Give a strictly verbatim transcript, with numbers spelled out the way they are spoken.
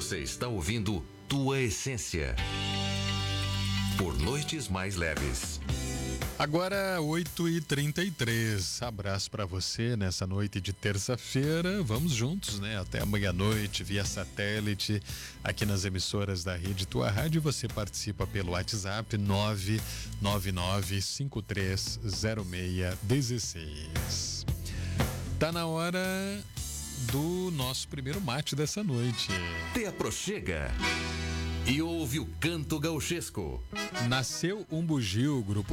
Você está ouvindo Tua Essência por Noites Mais Leves. Agora oito e trinta e três, abraço para você nessa noite de terça-feira, vamos juntos, né, até a meia-noite via satélite, aqui nas emissoras da Rede Tua Rádio. Você participa pelo WhatsApp nove nove nove cinco três zero seis um seis. Tá na hora do nosso primeiro mate dessa noite. Te aproxega e ouve o canto gauchesco. Nasceu um bugio, grupo